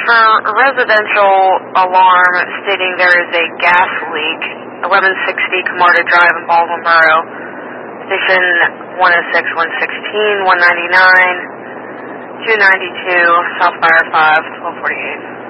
for a residential alarm stating there is a gas leak, 1160 Camarda Drive in Baldwin Borough, station 106, 116, 199, 292, South Fire 5, 1248.